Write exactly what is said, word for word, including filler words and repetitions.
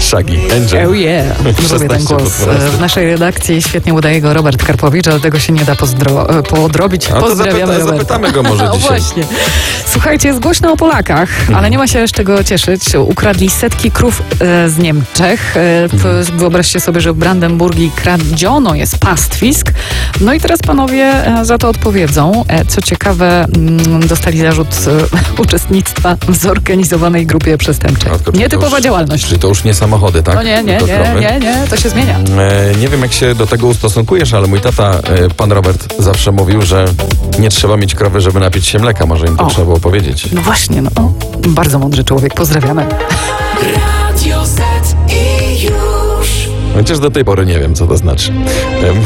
Shaggy, Angel. Oh yeah, lubię ten głos. W naszej redakcji świetnie udaje go Robert Karpowicz, ale tego się nie da pozdro- podrobić. A to Pozdrawiamy zapyta, Roberta. zapytamy go może O, dzisiaj. właśnie. Słuchajcie, jest głośno o Polakach, ale nie ma się z czego cieszyć. Ukradli setki krów e, z Niemczech. E, w, wyobraźcie sobie, że w Brandenburgii kradziono jest pastwisk. No i teraz panowie e, za to odpowiedzą. E, co ciekawe, m, dostali zarzut e, uczestnictwa w zorganizowanej grupie przestępczej. Matko, czyli Nietypowa to już- działalność. Czyli to już nie samochody, tak? No nie, nie, Tylko nie, krowy? nie, nie, to się zmienia. E, nie wiem, jak się do tego ustosunkujesz, ale mój tata, e, pan Robert, zawsze mówił, że nie trzeba mieć krowy, żeby napić się mleka. Może im to O. trzeba było powiedzieć. No właśnie, no. O, bardzo mądry człowiek, pozdrawiamy. Radio Z i już. Chociaż do tej pory nie wiem, co to znaczy. E,